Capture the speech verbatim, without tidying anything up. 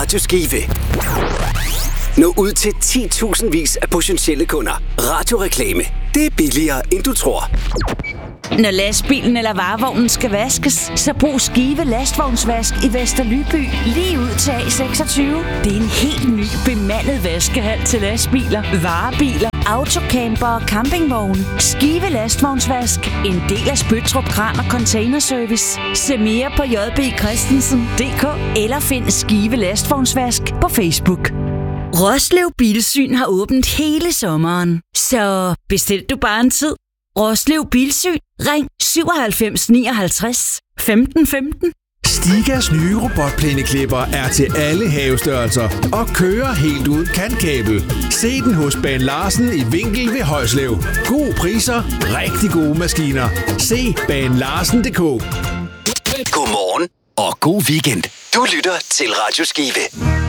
Radio Skive. Nå ud til ti tusind vis af potentielle kunder. Radioreklame. Det er billigere, end du tror. Når lastbilen eller varevognen skal vaskes, så brug Skive Lastvognsvask i Vesterlyby lige ud til A seksogtyve. Det er en helt ny bemandet vaskehal til lastbiler, varebiler, autocamper og campingvogne. Skive Lastvognsvask. En del af Spøttrup Kran og Containerservice. Se mere på j b christensen punktum d k eller find Skive Lastvognsvask på Facebook. Roslev Bilsyn har åbent hele sommeren, så bestil du bare en tid. Roslev Bilsyn. Ring syvoghalvfems nioghalvtreds femten femten. Stigas nye robotplæneklipper er til alle havestørrelser og kører helt uden kantkabel. Se den hos Baan Larsen i Vinkel ved Højslev. Gode priser, rigtig gode maskiner. Se baan larsen punktum d k. Godmorgen og god weekend. Du lytter til Radio Skive.